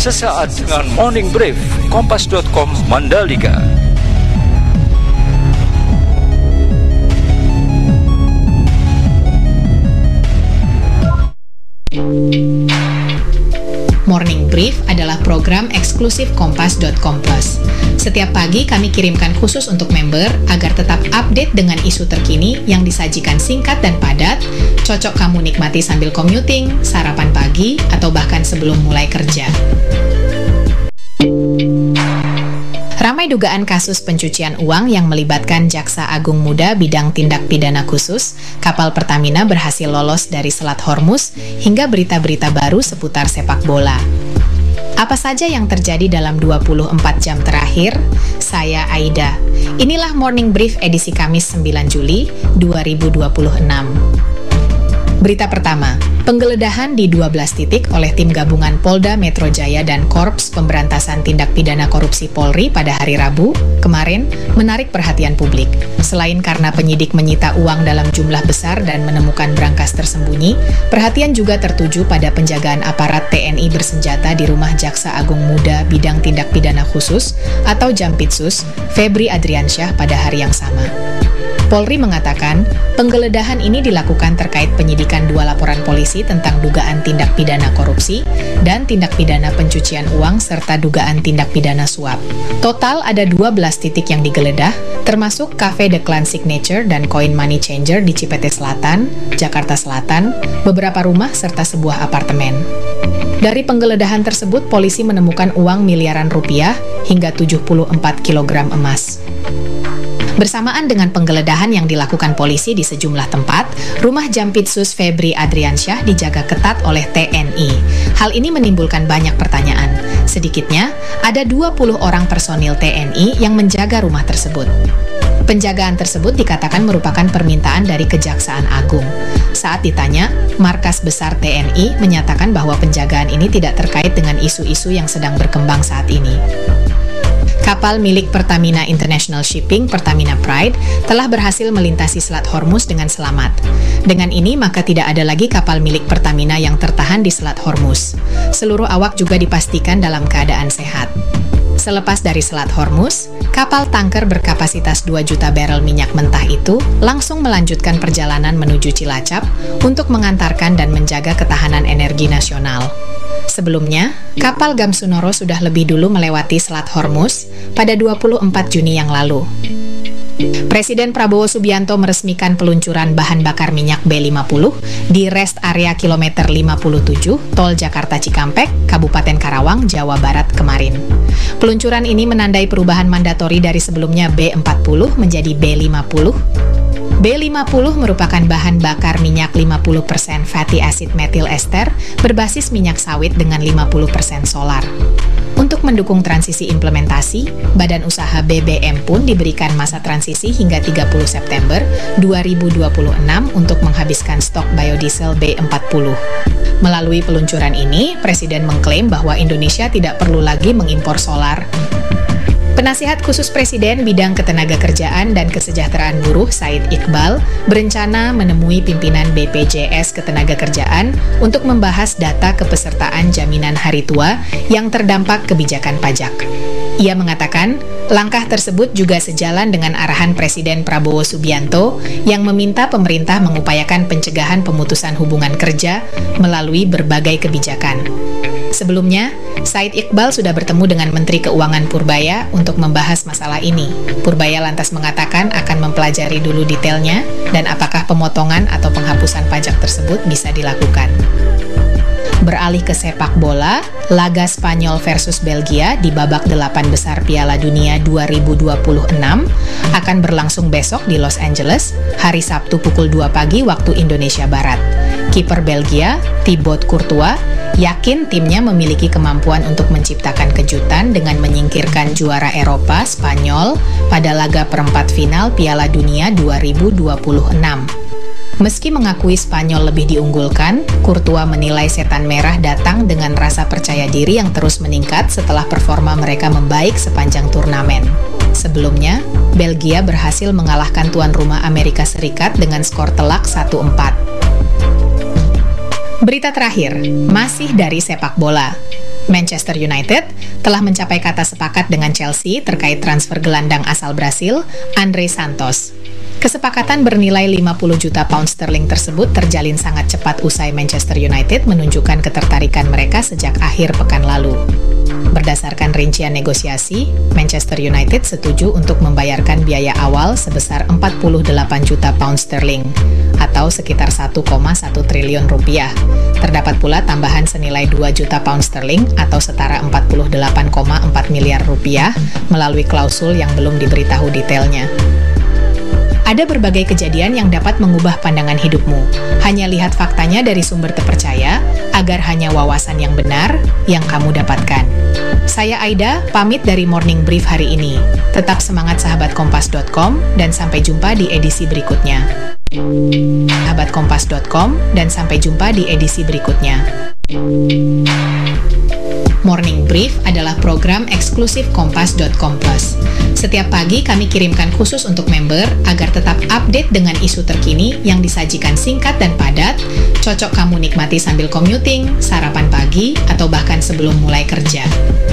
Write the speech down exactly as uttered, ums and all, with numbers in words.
sesaat dengan Morning Brief Kompas dot com Mandalika. Morning Brief adalah program eksklusif Kompas dot com Plus. Setiap pagi kami kirimkan khusus untuk member agar tetap update dengan isu terkini yang disajikan singkat dan padat, cocok kamu nikmati sambil commuting, sarapan pagi, atau bahkan sebelum mulai kerja. Ramai dugaan kasus pencucian uang yang melibatkan Jaksa Agung Muda bidang tindak pidana khusus, kapal Pertamina berhasil lolos dari Selat Hormuz, hingga berita-berita baru seputar sepak bola. Apa saja yang terjadi dalam dua puluh empat jam terakhir? Saya Aida. Inilah Morning Brief edisi Kamis sembilan Juli dua ribu dua puluh enam. Berita pertama, penggeledahan di dua belas titik oleh tim gabungan Polda Metro Jaya dan Korps Pemberantasan Tindak Pidana Korupsi Polri pada hari Rabu kemarin menarik perhatian publik. Selain karena penyidik menyita uang dalam jumlah besar dan menemukan brankas tersembunyi, perhatian juga tertuju pada penjagaan aparat T N I bersenjata di rumah Jaksa Agung Muda Bidang Tindak Pidana Khusus atau Jampitsus, Febri Adriansyah pada hari yang sama. Polri mengatakan, penggeledahan ini dilakukan terkait penyidikan dua laporan polisi tentang dugaan tindak pidana korupsi dan tindak pidana pencucian uang serta dugaan tindak pidana suap. Total ada dua belas titik yang digeledah, termasuk Cafe The Clan Signature dan Coin Money Changer di Cipete Selatan, Jakarta Selatan, beberapa rumah serta sebuah apartemen. Dari penggeledahan tersebut, polisi menemukan uang miliaran rupiah hingga tujuh puluh empat kilogram emas. Bersamaan dengan penggeledahan yang dilakukan polisi di sejumlah tempat, rumah Jampitsus Febri Adriansyah dijaga ketat oleh T N I. Hal ini menimbulkan banyak pertanyaan. Sedikitnya, ada dua puluh orang personil T N I yang menjaga rumah tersebut. Penjagaan tersebut dikatakan merupakan permintaan dari Kejaksaan Agung. Saat ditanya, Markas Besar T N I menyatakan bahwa penjagaan ini tidak terkait dengan isu-isu yang sedang berkembang saat ini. Kapal milik Pertamina International Shipping, Pertamina Pride, telah berhasil melintasi Selat Hormuz dengan selamat. Dengan ini, maka tidak ada lagi kapal milik Pertamina yang tertahan di Selat Hormuz. Seluruh awak juga dipastikan dalam keadaan sehat. Selepas dari Selat Hormuz, kapal tanker berkapasitas dua juta barel minyak mentah itu langsung melanjutkan perjalanan menuju Cilacap untuk mengantarkan dan menjaga ketahanan energi nasional. Sebelumnya, kapal Gamsunoro sudah lebih dulu melewati Selat Hormuz pada dua puluh empat Juni yang lalu. Presiden Prabowo Subianto meresmikan peluncuran bahan bakar minyak B lima puluh di rest area kilometer lima puluh tujuh Tol Jakarta Cikampek, Kabupaten Karawang, Jawa Barat kemarin. Peluncuran ini menandai perubahan mandatori dari sebelumnya B empat puluh menjadi B lima puluh. B lima puluh merupakan bahan bakar minyak lima puluh persen fatty acid methyl ester berbasis minyak sawit dengan lima puluh persen solar. Untuk mendukung transisi implementasi, Badan Usaha B B M pun diberikan masa transisi hingga tiga puluh September dua ribu dua puluh enam untuk menghabiskan stok biodiesel B empat puluh. Melalui peluncuran ini, Presiden mengklaim bahwa Indonesia tidak perlu lagi mengimpor solar. Penasihat khusus Presiden bidang ketenagakerjaan dan kesejahteraan buruh Said Iqbal berencana menemui pimpinan B P J S Ketenagakerjaan untuk membahas data kepesertaan jaminan hari tua yang terdampak kebijakan pajak. Ia mengatakan, langkah tersebut juga sejalan dengan arahan Presiden Prabowo Subianto yang meminta pemerintah mengupayakan pencegahan pemutusan hubungan kerja melalui berbagai kebijakan. Sebelumnya, Said Iqbal sudah bertemu dengan Menteri Keuangan Purbaya untuk membahas masalah ini. Purbaya lantas mengatakan akan mempelajari dulu detailnya dan apakah pemotongan atau penghapusan pajak tersebut bisa dilakukan. Beralih ke sepak bola, laga Spanyol versus Belgia di babak delapan besar Piala Dunia dua ribu dua puluh enam akan berlangsung besok di Los Angeles, hari Sabtu pukul dua pagi waktu Indonesia Barat. Kiper Belgia, Thibaut Courtois, yakin timnya memiliki kemampuan untuk menciptakan kejutan dengan menyingkirkan juara Eropa, Spanyol, pada laga perempat final Piala Dunia dua ribu dua puluh enam. Meski mengakui Spanyol lebih diunggulkan, Courtois menilai setan merah datang dengan rasa percaya diri yang terus meningkat setelah performa mereka membaik sepanjang turnamen. Sebelumnya, Belgia berhasil mengalahkan tuan rumah Amerika Serikat dengan skor telak satu empat. Berita terakhir, masih dari sepak bola. Manchester United telah mencapai kata sepakat dengan Chelsea terkait transfer gelandang asal Brasil, Andre Santos. Kesepakatan bernilai lima puluh juta pound sterling tersebut terjalin sangat cepat usai Manchester United menunjukkan ketertarikan mereka sejak akhir pekan lalu. Berdasarkan rincian negosiasi, Manchester United setuju untuk membayarkan biaya awal sebesar empat puluh delapan juta pound sterling atau sekitar satu koma satu triliun rupiah. Terdapat pula tambahan senilai dua juta pound sterling atau setara empat puluh delapan koma empat miliar rupiah melalui klausul yang belum diberitahu detailnya. Ada berbagai kejadian yang dapat mengubah pandangan hidupmu. Hanya lihat faktanya dari sumber terpercaya, agar hanya wawasan yang benar yang kamu dapatkan. Saya Aida, pamit dari Morning Brief hari ini. Tetap semangat sahabat kompas dot com dan sampai jumpa di edisi berikutnya. sahabat kompas dot com dan sampai jumpa di edisi berikutnya. Morning Brief adalah program eksklusif kompas dot com plus. Setiap pagi kami kirimkan khusus untuk member agar tetap update dengan isu terkini yang disajikan singkat dan padat, cocok kamu nikmati sambil commuting, sarapan pagi, atau bahkan sebelum mulai kerja.